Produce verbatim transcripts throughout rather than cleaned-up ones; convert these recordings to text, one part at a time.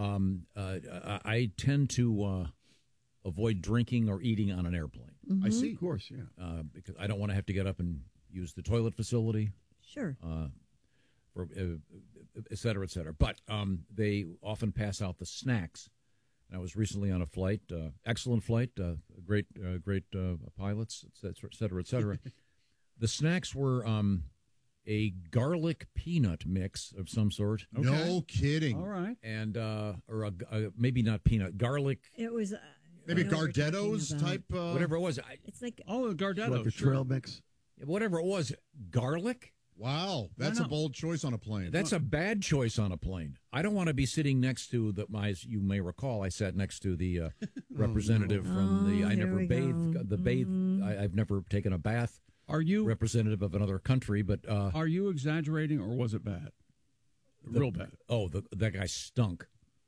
Um, uh, I, I tend to uh, avoid drinking or eating on an airplane. Mm-hmm. I see. Of course, yeah. Uh, because I don't want to have to get up and use the toilet facility. Sure. Uh, for, uh, et cetera, et cetera. But um, they often pass out the snacks. I was recently on a flight, uh, excellent flight, uh, great, uh, great uh, pilots, et cetera, et cetera, et cetera. The snacks were um, a garlic peanut mix of some sort. Okay. No kidding. All right. And, uh, or a, a, maybe not peanut, garlic. It was... Uh, Maybe Gardetto's type? Uh, whatever it was. I, it's like... Oh, Gardetto. Like a sure. trail mix? Whatever it was, garlic? Wow, that's a bold choice on a plane. That's a bad choice on a plane. I don't want to be sitting next to the. My, as you may recall, I sat next to the uh, representative oh, no. from the. Oh, I there never we bathed. go. The bathe. Mm. I, I've never taken a bath. Are you representative of another country? But uh, are you exaggerating, or was it bad? the, Real bad. Oh, the, that guy stunk.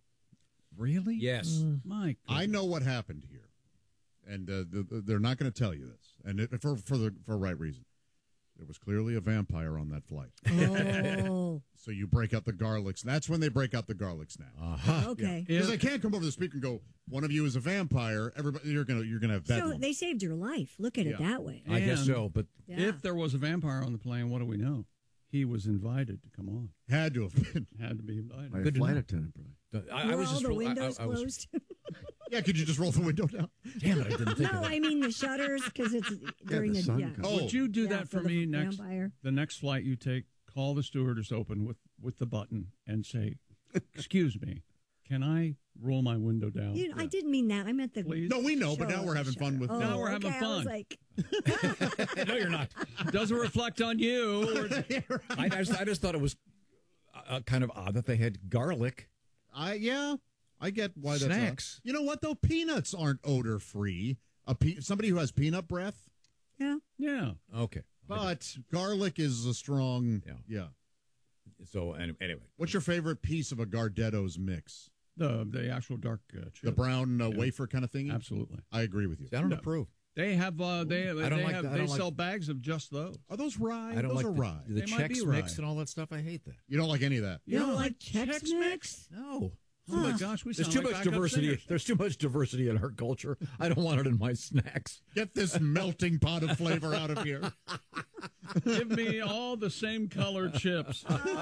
Really? Yes. Mm. My. I know what happened here, and uh, the, the, they're not going to tell you this, and it, for for the for right reason. There was clearly a vampire on that flight. Oh. So you break out the garlics. That's when they break out the garlic snack. Uh-huh. Okay. Because they can't come over the speaker and go, one of you is a vampire. Everybody, you're gonna you're gonna have So bedlam. they saved your life. Look at Yeah. it that way. I guess And so. But Yeah. if there was a vampire on the plane, what do we know? He was invited to come on. Had to have been. Had to be invited. By a Good to flight know. attendant, probably. I, I Were was all just. the I- I- windows I was- closed? Yeah, could you just roll the window down? Damn it! I didn't think No, of that. I mean the shutters because it's during the the, sun yeah. comes. Oh. Would you do Yeah, that for for the me next? vampire. The next flight you take, call the stewardess open with, with the button and say, "Excuse me, can I roll my window down?" You know, I didn't mean that. I meant the. Please? No, we know, but show now we're having fun with. Oh, Now we're having okay, I was fun. like, No, you're not. Doesn't reflect on you. Or, I, I, just, I just thought it was uh, kind of odd that they had garlic. I yeah, I get why that's Snacks. odd. You know what though? Peanuts aren't odor free. A pe- somebody who has peanut breath, yeah. yeah. Okay. but garlic is a strong. Yeah. yeah. So any- anyway, What's your favorite piece of a Gardetto's mix? The the actual dark uh, chip. The brown uh, wafer kind of thing. Absolutely. I agree with you. I don't No. approve. They have uh, they I they don't like have that. I they don't like- sell bags of just those. Are those rye? I don't those like are the, rye. the They might Chex be Mix rye. and all that stuff. I hate that. You don't like any of that. You don't don't like like Chex Chex Mix? No. Oh my gosh, we There's sound too like much backup diversity. singers. There's too much diversity in our culture. I don't want it in my snacks. Get this melting pot of flavor out of here. Give me all the same colored chips.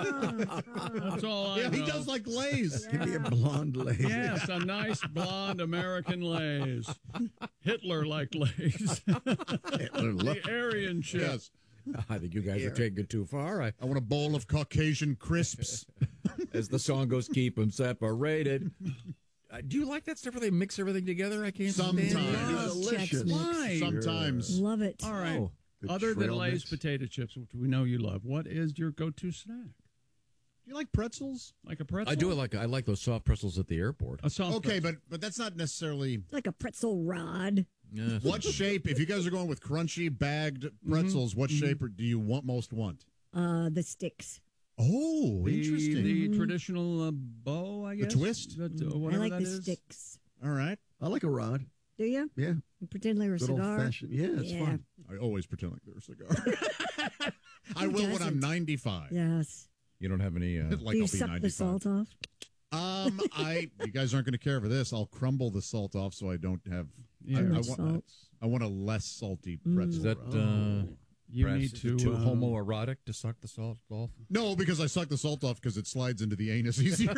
That's all I Yeah, know. he does like Lay's. Give me a blonde lazy. Yes, a nice blonde American Lay's. Hitler liked Lay's. The Aryan chip. Yes. I think you guys are taking it too far. I, I want a bowl of Caucasian crisps. as the song goes, keep them separated. Uh, do you like that stuff where they mix everything together? I can't Sometimes. stand it. Love delicious. Chex Mix. Why? Sometimes. Love it. All right. Oh, the Other than trail Lay's mix. potato chips, which we know you love, what is your go-to snack? Do you like pretzels? Like a pretzel? I do like I like those soft pretzels at the airport. A soft Okay, pretzel. but but that's not necessarily Like a pretzel rod. Yeah. what shape. If you guys are going with crunchy bagged pretzels, what shape do you want most want? Uh, the sticks. Oh, the, interesting. the traditional uh, bow, I The guess. twist? The, uh, I whatever like that the is. sticks. All right. I like a rod. Do you? Yeah. You pretend like a Good old cigar. fashioned. Yeah, it's Yeah. fun. I always pretend like they're a cigar. I Who will when I'm doesn't? ninety-five. Yes. You don't have any. Uh, Like Do I'll you be suck the ninety-five. salt off? Um, I you guys aren't going to care for this. I'll crumble the salt off so I don't have. Yeah. I, I Too want. much salt. I want a less salty Mm. pretzel. is that uh, You perhaps need is to it too uh, homoerotic to suck the salt off? No, because I suck the salt off because it slides into the anus easier.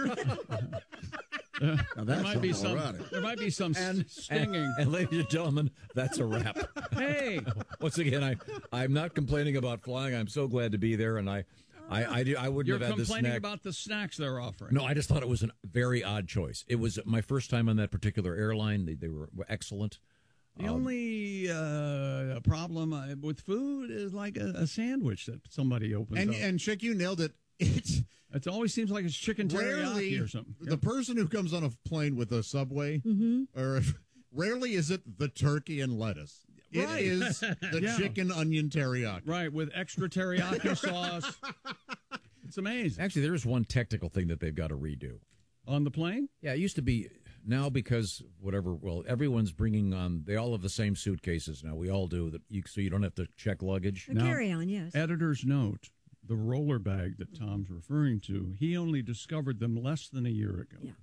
Now There that's might be some. homoerotic. There might be some s- stinging. And, and ladies and gentlemen, that's a wrap. Hey, Once again, I I'm not complaining about flying. I'm so glad to be there, and I I I, do, I wouldn't you're have had this complaining snack. about the snacks they're offering. No, I just thought it was a very odd choice. It was my first time on that particular airline. They, they were, were excellent. The only uh, problem uh, with food is like a, a sandwich that somebody opens and up. and Chick, you nailed it. It's it always seems like it's chicken rarely teriyaki or something. the person who comes on a plane with a Subway, or if, rarely is it the turkey and lettuce. It Right. is the Yeah. chicken onion teriyaki. Right, with extra teriyaki sauce. It's amazing. Actually, there is one technical thing that they've got to redo. On the plane? Yeah, it used to be now because whatever. Well, everyone's bringing on. They all have the same suitcases now. We all do that, you, so you don't have to check luggage. A No. carry on, yes. Editor's note, the roller bag that Tom's referring to, he only discovered them less than a year ago. Yeah.